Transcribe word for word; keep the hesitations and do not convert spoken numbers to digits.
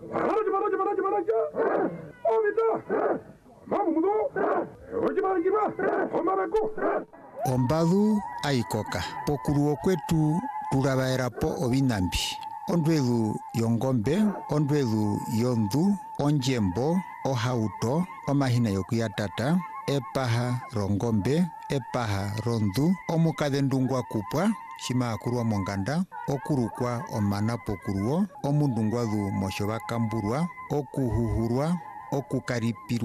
Maraja, maraja, maraja, maraja. Omita. Mamudo. Ojibangiba. Omarako. Ombadu aikoka. Pokuruo kwetu turabaerapo obinambi. Ondwedu yongombe, ondwedu yondu, onjembo, ohauto, omahina yokuyatata, epaha rongombe, epaha rondu, omukadhendungwa kupwa, shima akurwa monganda, okurukwa omana pokuruo, omundungwadu moshoba kamburwa, okuhuhurwa, okukaripirwa.